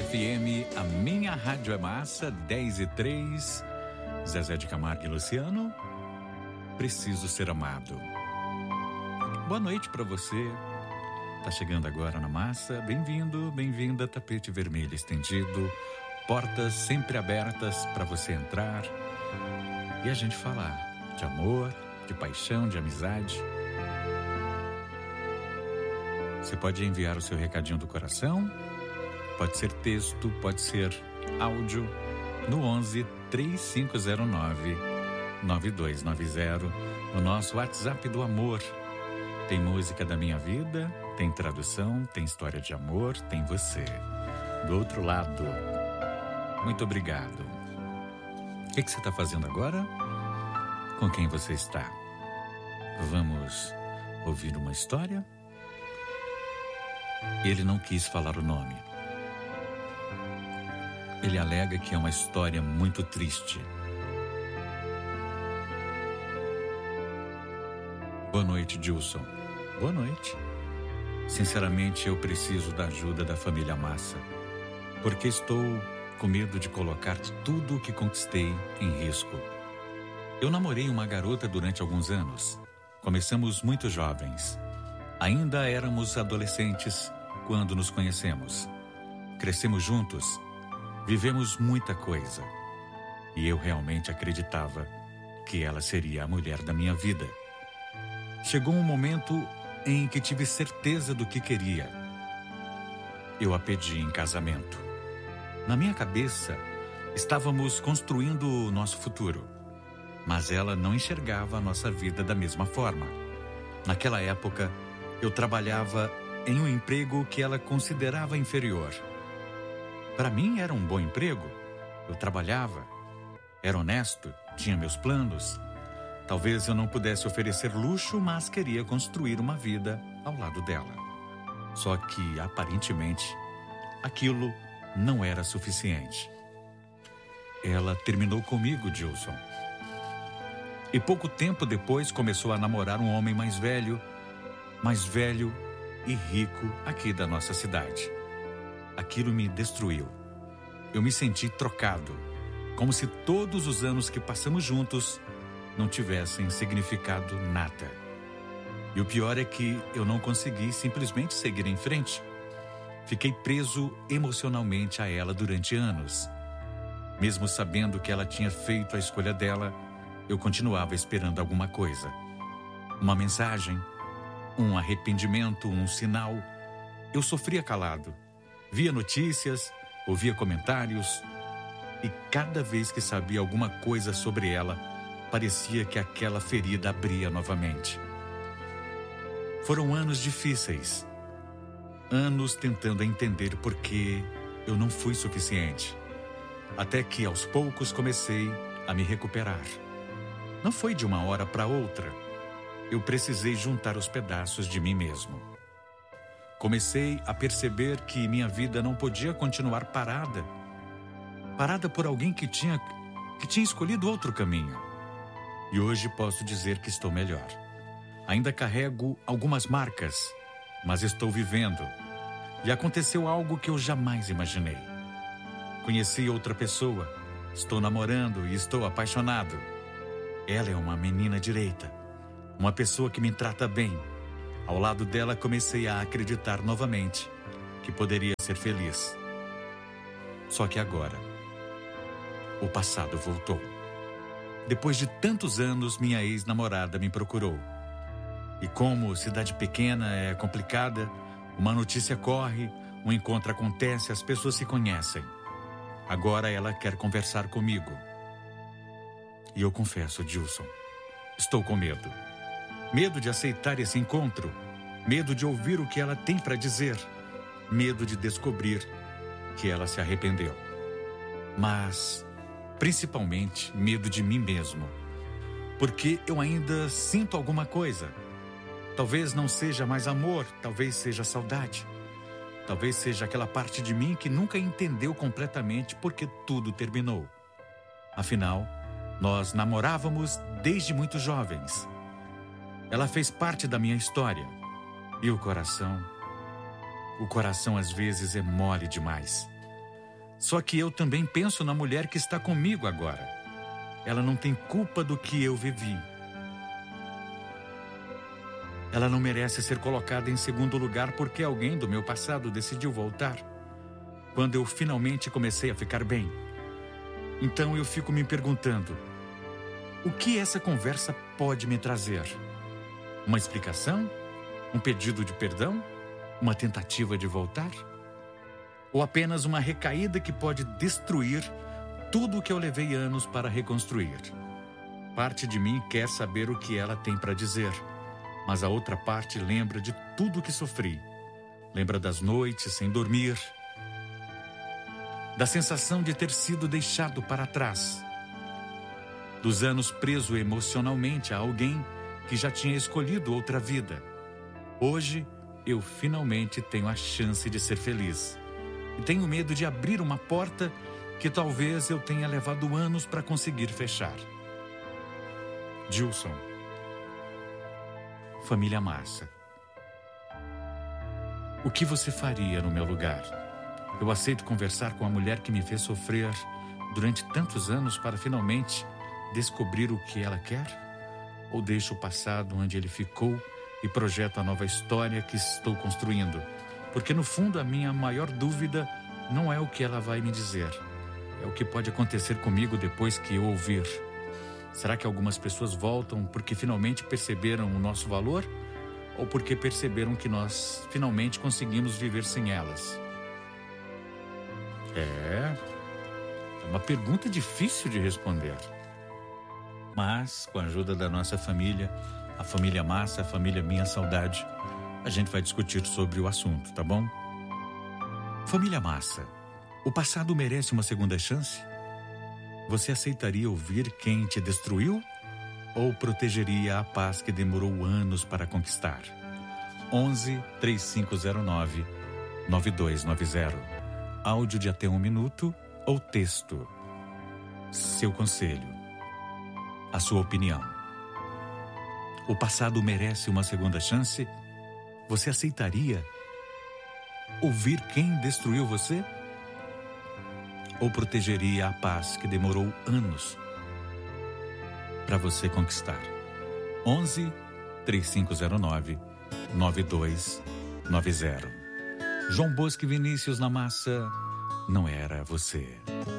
FM, a minha rádio é massa, 10h03. Zezé de Camargo e Luciano, preciso ser amado. Boa noite para você. Tá chegando agora na massa. Bem-vindo, bem-vinda. Tapete vermelho estendido, portas sempre abertas para você entrar e a gente falar de amor, de paixão, de amizade. Você pode enviar o seu recadinho do coração, pode ser texto, pode ser áudio, no 11 3509 9290, o nosso WhatsApp do amor. Tem música da minha vida, tem tradução, tem história de amor, tem você. Do outro lado, muito obrigado. O que você está fazendo agora? Com quem você está? Vamos ouvir uma história? Ele não quis falar o nome. Ele alega que é uma história muito triste. Boa noite, Dilson. Boa noite. Sinceramente, eu preciso da ajuda da família Massa, porque estou com medo de colocar tudo o que conquistei em risco. Eu namorei uma garota durante alguns anos. Começamos muito jovens. Ainda éramos adolescentes quando nos conhecemos. Crescemos juntos. Vivemos muita coisa. E eu realmente acreditava que ela seria a mulher da minha vida. Chegou um momento em que tive certeza do que queria. Eu a pedi em casamento. Na minha cabeça, estávamos construindo o nosso futuro. Mas ela não enxergava a nossa vida da mesma forma. Naquela época, eu trabalhava em um emprego que ela considerava inferior. Para mim era um bom emprego. Eu trabalhava, era honesto, tinha meus planos. Talvez eu não pudesse oferecer luxo, mas queria construir uma vida ao lado dela. Só que, aparentemente, aquilo não era suficiente. Ela terminou comigo, Dilson. E pouco tempo depois começou a namorar um homem mais velho e rico aqui da nossa cidade. Aquilo me destruiu. Eu me senti trocado, como se todos os anos que passamos juntos não tivessem significado nada. E o pior é que eu não consegui simplesmente seguir em frente. Fiquei preso emocionalmente a ela durante anos. Mesmo sabendo que ela tinha feito a escolha dela, eu continuava esperando alguma coisa. Uma mensagem, um arrependimento, um sinal. Eu sofria calado. Via notícias, ouvia comentários. E cada vez que sabia alguma coisa sobre ela, parecia que aquela ferida abria novamente. Foram anos difíceis. Anos tentando entender por que eu não fui suficiente. Até que aos poucos comecei a me recuperar. Não foi de uma hora para outra. Eu precisei juntar os pedaços de mim mesmo. Comecei a perceber que minha vida não podia continuar parada. Parada por alguém que tinha escolhido outro caminho. E hoje posso dizer que estou melhor. Ainda carrego algumas marcas, mas estou vivendo. E aconteceu algo que eu jamais imaginei. Conheci outra pessoa, estou namorando e estou apaixonado. Ela é uma menina direita, uma pessoa que me trata bem. Ao lado dela comecei a acreditar novamente que poderia ser feliz. Só que agora, o passado voltou. Depois de tantos anos, minha ex-namorada me procurou. E como cidade pequena é complicada, uma notícia corre, um encontro acontece, as pessoas se conhecem. Agora ela quer conversar comigo. E eu confesso, Dilson, estou com medo. Medo de aceitar esse encontro. Medo de ouvir o que ela tem para dizer. Medo de descobrir que ela se arrependeu. Mas, principalmente, medo de mim mesmo. Porque eu ainda sinto alguma coisa. Talvez não seja mais amor, talvez seja saudade. Talvez seja aquela parte de mim que nunca entendeu completamente porque tudo terminou. Afinal, nós namorávamos desde muito jovens. Ela fez parte da minha história. E o coração às vezes é mole demais. Só que eu também penso na mulher que está comigo agora. Ela não tem culpa do que eu vivi. Ela não merece ser colocada em segundo lugar porque alguém do meu passado decidiu voltar, quando eu finalmente comecei a ficar bem. Então eu fico me perguntando, o que essa conversa pode me trazer? Uma explicação? Um pedido de perdão? Uma tentativa de voltar? Ou apenas uma recaída que pode destruir tudo o que eu levei anos para reconstruir? Parte de mim quer saber o que ela tem para dizer, mas a outra parte lembra de tudo que sofri. Lembra das noites sem dormir, da sensação de ter sido deixado para trás, dos anos preso emocionalmente a alguém que já tinha escolhido outra vida. Hoje, eu finalmente tenho a chance de ser feliz. E tenho medo de abrir uma porta que talvez eu tenha levado anos para conseguir fechar. Gilson. Família Massa. O que você faria no meu lugar? Eu aceito conversar com a mulher que me fez sofrer durante tantos anos para finalmente descobrir o que ela quer? Ou deixo o passado onde ele ficou e projeto a nova história que estou construindo? Porque no fundo a minha maior dúvida não é o que ela vai me dizer, é o que pode acontecer comigo depois que eu ouvir. Será que algumas pessoas voltam porque finalmente perceberam o nosso valor? Ou porque perceberam que nós finalmente conseguimos viver sem elas? É uma pergunta difícil de responder. Mas, com a ajuda da nossa família, a família Massa, a família Minha Saudade, a gente vai discutir sobre o assunto, tá bom? Família Massa, o passado merece uma segunda chance? Você aceitaria ouvir quem te destruiu? Ou protegeria a paz que demorou anos para conquistar? 11-3509-9290. Áudio de até 1 minuto ou texto. Seu conselho. A sua opinião. O passado merece uma segunda chance? Você aceitaria ouvir quem destruiu você? Ou protegeria a paz que demorou anos para você conquistar? 11-3509-9290. João Bosco e Vinícius na Massa, não era você.